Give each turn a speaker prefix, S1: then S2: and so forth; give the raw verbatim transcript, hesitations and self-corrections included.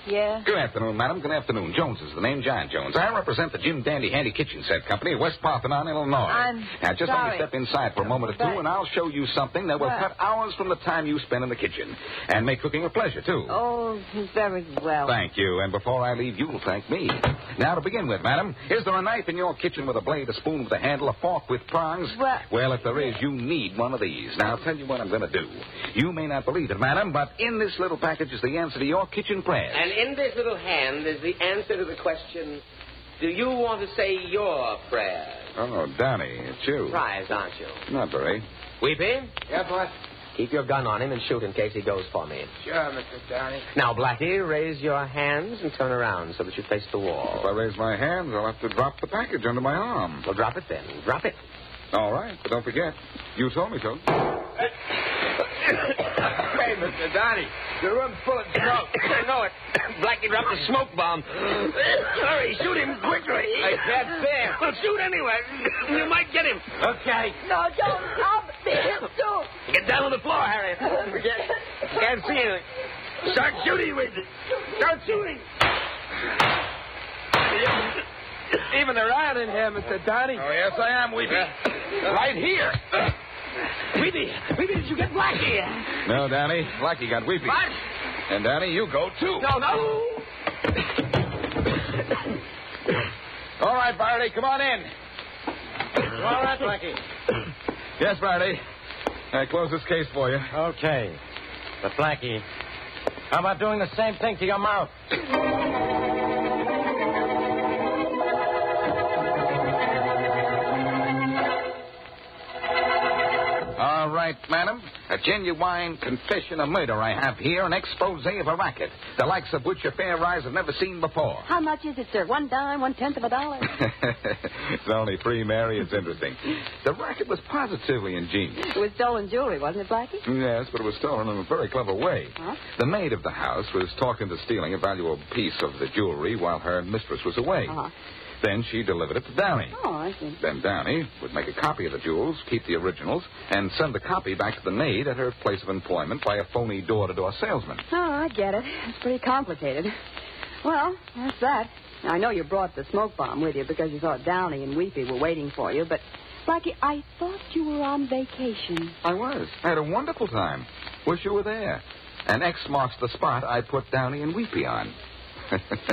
S1: Yeah?
S2: Good afternoon, madam. Good afternoon. Jones is the name, John Jones. I represent the Jim Dandy Handy Kitchen Set Company of West Parthenon, Illinois.
S1: I'm
S2: Now, just
S1: sorry.
S2: let me step inside for a moment or two,
S1: But-
S2: and I'll show you something that will
S1: What?
S2: cut hours from the time you spend in the kitchen and make cooking a pleasure, too.
S1: Oh, very well.
S2: Thank you. And before I leave, you'll thank me. Now, to begin with, madam, is there a knife in your kitchen with a blade, a spoon with a handle, a fork with prongs?
S1: Well-
S2: Well, if there is, you need one of these. Now, I'll tell you what I'm going to do. You may not believe it, madam, but in this little package is the answer to your kitchen prayers.
S3: And in this little hand is the answer to the question, do you want to say your prayers?
S2: Oh, Donnie, it's you.
S3: Surprised, aren't you?
S2: Not very.
S3: Weepy,
S4: Yeah, boss.
S3: keep your gun on him and shoot in case he goes for me.
S4: Sure, Mister Downey.
S3: Now, Blackie, raise your hands and turn around so that you face the
S2: If I
S3: wall.
S2: raise my hands, I'll have to drop the package under my arm.
S3: Well, drop it then. Drop it.
S2: All right, but don't forget, you told me so.
S4: Hey, Mister Downey, the room's full of smoke.
S3: I know it. Blackie dropped a smoke bomb. Hurry, shoot him quickly.
S4: I can't see him.
S3: Well, shoot anyway. You might get him.
S4: Okay.
S1: No, don't. I'll be him, too.
S3: Get down on the floor, Harry. Can't see anything. Start shooting with it. Start shooting.
S4: Even around in here, Mister Downey.
S2: Oh, yes, I am, Weepy.
S4: Right here.
S3: Weepy, Weepy, did you get Blackie?
S2: No, Danny. Blackie got Weepy.
S3: What?
S2: And, Danny, you go, too.
S3: No, no.
S2: All right, Faraday, come on in.
S4: All right, Blackie.
S2: Yes, Faraday. I close this case for you.
S5: Okay. But, Blackie, how about doing the same thing to your mouth?
S2: All right, madam. A genuine confession of murder I have here, an expose of a racket, the likes of which your fair eyes have never seen before.
S1: How much is it, sir? One dime, one-tenth of a dollar?
S2: It's only free, Mary. It's interesting. The racket was positively ingenious.
S1: It was stolen jewelry, wasn't it, Blackie?
S2: Yes, but it was stolen in a very clever way.
S1: Huh?
S2: The maid of the house was talked into stealing a valuable piece of the jewelry while her mistress was away.
S1: Uh-huh.
S2: Then she delivered it to Downey.
S1: Oh, I see.
S2: Then Downey would make a copy of the jewels, keep the originals, and send the copy back to the maid at her place of employment by a phony door-to-door salesman.
S1: Oh, I get it. It's pretty complicated. Well, that's that. Now, I know you brought the smoke bomb with you because you thought Downey and Weepy were waiting for you, but, Blackie, I thought you were on vacation.
S2: I was. I had a wonderful time. Wish you were there. And X marks the spot I put Downey and Weepy on.